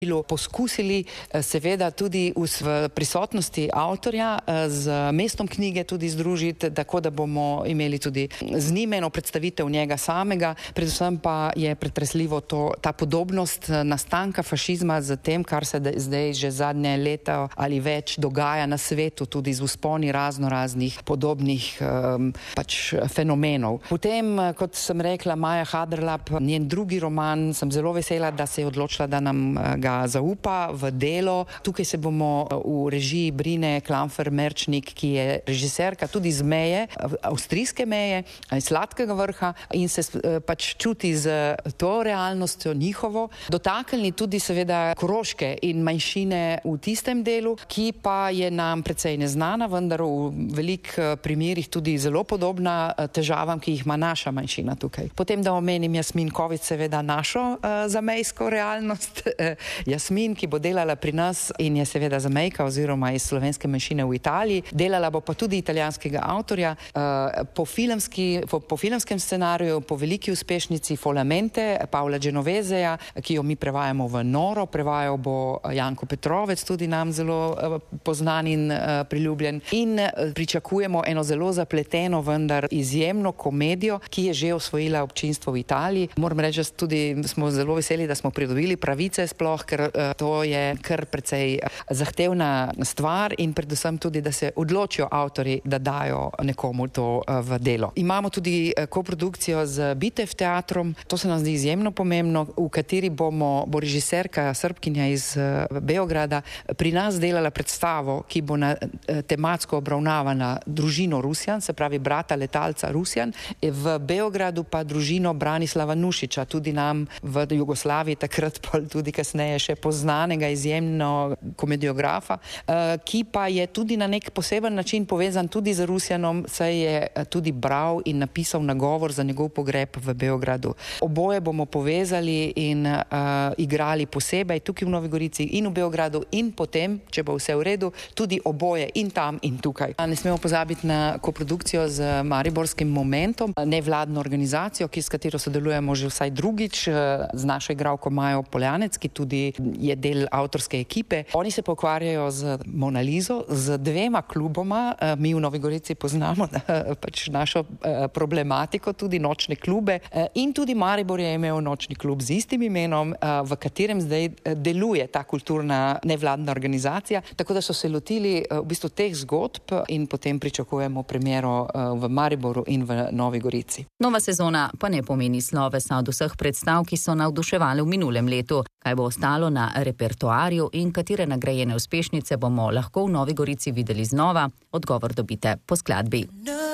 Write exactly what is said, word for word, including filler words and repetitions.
poskusili seveda tudi v prisotnosti avtorja z mestom knjige tudi združiti, tako da bomo imeli tudi z njim eno predstavitev njega samega. Predvsem pa je pretresljivo to, ta podobnost nastanka fašizma z tem, kar se zdaj že zadnje leta ali več dogaja na svetu, tudi z vzponi razno raznih podobnih um, pač fenomenov. Potem, kot sem rekla, Maja Haderlap, njen drugi roman, sem zelo vesela, da se je odločila, da nam ga zaupa v delo. Tukaj se bomo v režiji Brine Klamfer-Merčnik, ki je režiserka tudi z meje, avstrijske meje, Sladkega vrha, in se pač čuti z to realnostjo njihovo, dotaknili tudi seveda Koroške in manjšine v tistem delu, ki pa je nam precej neznana, vendar v velik primerih tudi zelo podobna težavam, ki jih ima naša manjšina tukaj. Potem, da omenim Jasmin Kovič, seveda našo uh, zamejsko realnost. Jasmin, ki bo delala pri nas in je seveda zamejka oziroma iz slovenske manjšine v Italiji. Delala bo pa tudi italijanskega avtorja uh, po, filmski, po, po filmskem scenariju, po veliki uspešnici Folamente, Pavla Genoveseja, ki jo mi prevajamo v Noro. Prevajal bo Janko Petrovec, tudi nam zelo uh, poznan in uh, priljubljen. In uh, pričakujemo eno zelo zapleteno, vendar izjemno komedijo, ki je že osvojila občinstvo v Italiji. Moram reči, da tudi smo zelo veseli, da smo pridobili pravice sploh, ker uh, to je kar precej zahtevna stvar in predvsem tudi, da se odločijo avtorji, da dajo nekomu to uh, v delo. Imamo tudi uh, koprodukcijo z Bitev teatrom, to se nam zdi izjemno pomembno, v kateri bomo, bo režiserka Srbkinja iz uh, Beograda pri nas delala predstavo, ki bo na, uh, tematsko obravnavana družino Rusjan, se pravi brata letalca Rusjan, v Beogradu pa družino Branislava Nušiča, tudi nam v Jugoslaviji takrat pa tudi kasneje še poznanega izjemno komediografa, ki pa je tudi na nek poseben način povezan tudi z Rusjanom, saj je tudi bral in napisal nagovor za njegov pogreb v Beogradu. Oboje bomo povezali in uh, igrali posebej tukaj v Novi Gorici in v Beogradu in potem, če bo vse v redu, tudi oboje in tam in tukaj. Ne smemo pozabiti na koprodukcijo z Mariborskim Momentom, nevladno organizacijo, ki s katero sodelujemo že vsaj drugič, z našo igralko Majo Poljanec, ki tudi je del avtorske ekipe. Oni se pokvarjajo z Monalizo, z dvema kluboma. Mi v Novi Gorici poznamo pač našo problematiko, tudi nočne klube. In tudi Maribor je imel nočni klub z istim imenom, v katerem zdaj deluje ta kulturna nevladna organizacija. Tako da so se lotili v bistvu teh zgodb in potem pričakujemo premiero v Mariboru in v Novi Gorici. Nova sezona pa ne pomeni slovesa od vseh predstav, ki so navduševali v minulem letu. Kaj bo ostalo na repertoarju in katere nagrajene uspešnice bomo lahko v Novi Gorici videli znova? Odgovor dobite po skladbi.